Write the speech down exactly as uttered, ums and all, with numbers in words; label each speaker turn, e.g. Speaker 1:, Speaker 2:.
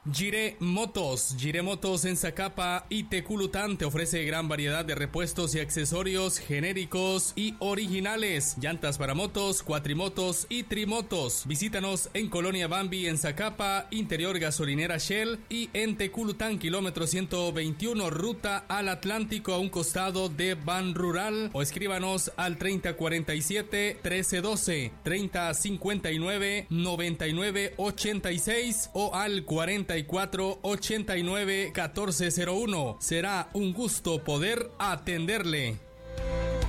Speaker 1: Gire Motos. Gire Motos en Zacapa y Teculután te ofrece gran variedad de repuestos y accesorios genéricos y originales. Llantas para motos, cuatrimotos y trimotos. Visítanos en Colonia Bambi en Zacapa, Interior Gasolinera Shell, y en Teculután, kilómetro ciento veintiuno, ruta al Atlántico, a un costado de Ban Rural. O escríbanos al treinta cuarenta y siete, trece doce, treinta cincuenta y nueve, noventa y nueve ochenta y seis o al cuarenta y cuatro, ochenta y nueve, catorce cero uno. Será un gusto poder atenderle.